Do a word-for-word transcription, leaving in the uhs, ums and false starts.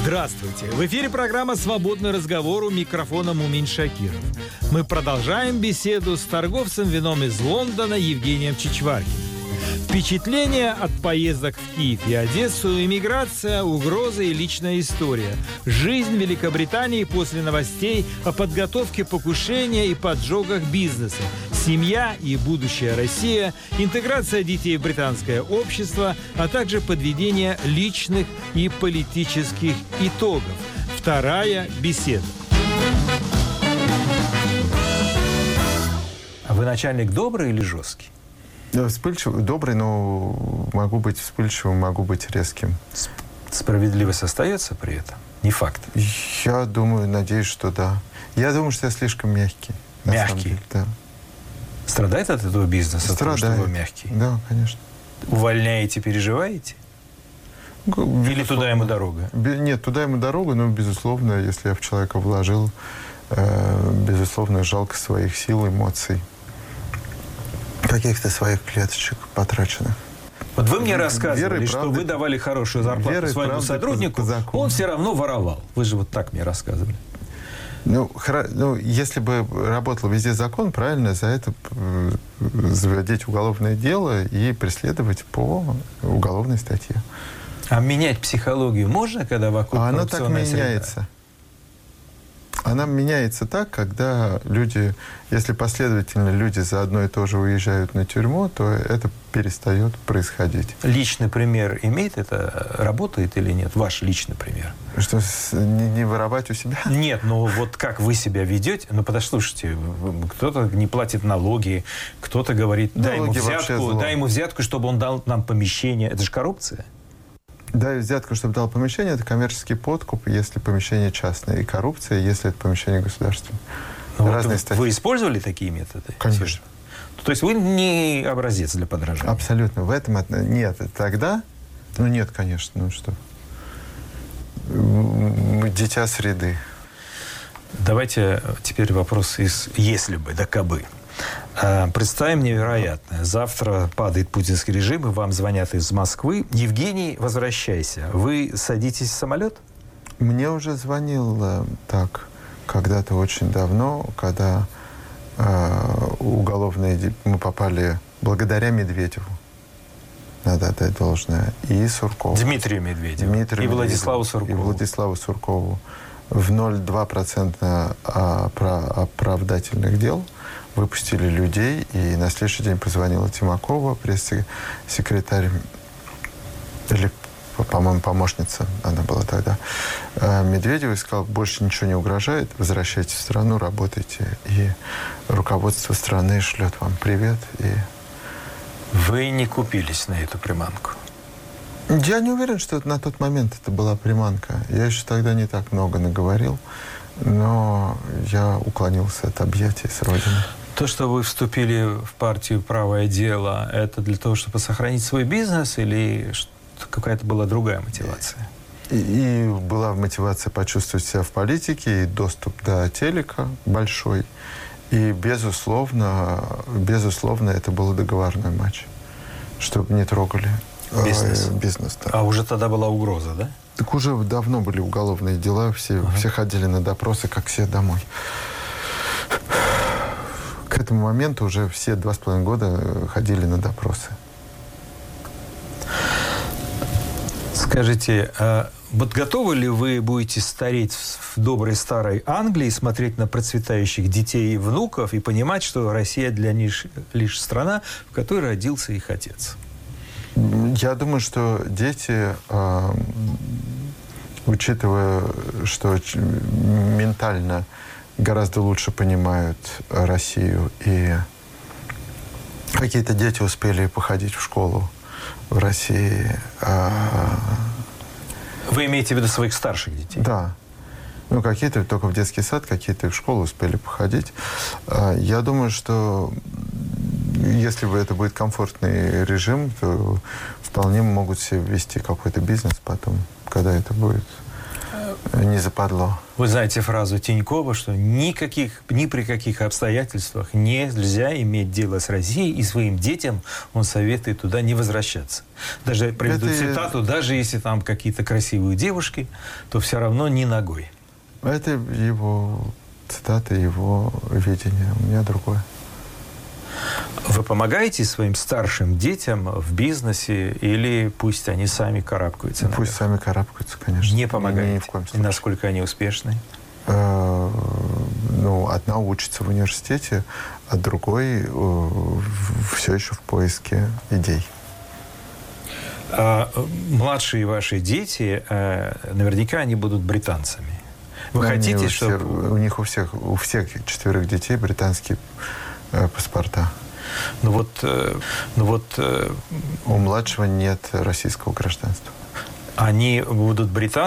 Здравствуйте! В эфире программа «Свободный разговор», у микрофона Мумин Шакиров. Мы продолжаем беседу с торговцем вином из Лондона Евгением Чичваркиным. Впечатления от поездок в Киев и Одессу, иммиграция, угрозы и личная история. Жизнь в Великобритании после новостей о подготовке покушения и поджогах бизнеса. Семья и будущая Россия, интеграция детей в британское общество, а также подведение личных и политических итогов. Вторая беседа. А вы начальник добрый или жесткий? Да, вспыльчивый, добрый, но могу быть вспыльчивым, могу быть резким. Справедливость остается при этом? Не факт. Я думаю, надеюсь, что да. Я думаю, что я слишком мягкий. Мягкий? Да. Страдает от этого бизнеса? Страдает. От того, что вы мягкий? Да, конечно. Увольняете, переживаете? Безусловно. Или туда ему дорога? Нет, туда ему дорога, но, безусловно, если я в человека вложил, э, безусловно, жалко своих сил, эмоций, каких-то своих клеточек потраченных. Вот вы мне рассказывали, Верой, что правдой, вы давали хорошую зарплату верой, своему правдой, сотруднику, по закону. Он все равно воровал. Вы же вот так мне рассказывали. Ну, хра... ну, если бы работал везде закон, правильно, за это э, заводить уголовное дело и преследовать по уголовной статье. А менять психологию можно, когда вокруг а она так коррупционная меняется. среда? Она меняется так, когда люди, если последовательно люди за одно и то же уезжают на тюрьму, то это перестает происходить. Личный пример имеет это? Работает или нет? Ваш личный пример. Что, не, не воровать у себя? Нет, ну вот как вы себя ведете? Ну, послушайте, кто-то не платит налоги, кто-то говорит, дай ему взятку, дай ему взятку, чтобы он дал нам помещение. Это же коррупция. Дай взятку, чтобы дал помещение, это коммерческий подкуп, если помещение частное, и коррупция, если это помещение государственное. Ну, Разные вот статьи. Вы использовали такие методы? Конечно. То есть вы не образец для подражания? Абсолютно. В этом нет. Тогда, ну нет, конечно, ну что. Мы дитя среды. Давайте теперь вопрос из «если бы», да кабы. Представим невероятное. Завтра падает путинский режим, и вам звонят из Москвы. Евгений, возвращайся. Вы садитесь в самолет? Мне уже звонил э, так когда-то очень давно, когда э, уголовные... Мы попали благодаря Медведеву. Надо отдать должное. И Суркову. Дмитрию Медведеву. Дмитрию и Медведеву. Владиславу Суркову. И Владиславу Суркову. В ноль целых два десятых процента оправдательных дел выпустили людей, и на следующий день позвонила Тимакова, пресс-секретарь, или, по-моему, помощница, она была тогда, Медведева, и сказала, больше ничего не угрожает, возвращайтесь в страну, работайте, и руководство страны шлет вам привет. И... Вы не купились на эту приманку? Я не уверен, что на тот момент это была приманка. Я еще тогда не так много наговорил, но я уклонился от объятий с Родины. То, что вы вступили в партию «Правое дело», это для того, чтобы сохранить свой бизнес, или какая-то была другая мотивация? И, и была мотивация почувствовать себя в политике, и доступ до телека большой. И, безусловно, безусловно, это был договорной матч, чтобы не трогали бизнес. Э, бизнес да. А уже тогда была угроза, да? Так уже давно были уголовные дела, все, ага. все ходили на допросы, как все домой. К этому моменту уже все два с половиной года ходили на допросы. Скажите, а вот готовы ли вы будете стареть в доброй старой Англии, смотреть на процветающих детей и внуков и понимать, что Россия для них лишь страна, в которой родился их отец? Я думаю, что дети, э, учитывая, что ментально гораздо лучше понимают Россию, и какие-то дети успели походить в школу в России. Э, Вы имеете в виду своих старших детей? Да. Ну, какие-то только в детский сад, какие-то в школу успели походить. Э, я думаю, что если бы это будет комфортный режим, то вполне могут себе вести какой-то бизнес потом, когда это будет. не западло. Вы знаете фразу Тинькова, что никаких, ни при каких обстоятельствах нельзя иметь дело с Россией, и своим детям он советует туда не возвращаться. Даже приведу Это... цитату, даже если там какие-то красивые девушки, то все равно не ногой. Это его цитата, его видение. У меня другое. Вы помогаете своим старшим детям в бизнесе или пусть они сами карабкаются наверх? Пусть сами карабкаются, конечно. Не помогаете? Ни в коем случае. И насколько они успешны? Э, ну, одна учится в университете, а другой э, все еще в поиске идей. А младшие ваши дети, э, наверняка они будут британцами. Вы Но хотите, чтобы... Все, у них у всех, у всех четверых детей британские э, паспорта. Ну вот... Э, ну вот э, у младшего нет российского гражданства. Они будут британцами?